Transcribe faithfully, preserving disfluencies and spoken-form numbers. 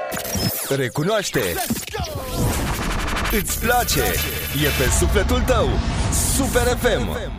Recunoaște. Îți place. E pe sufletul tău. Super F M.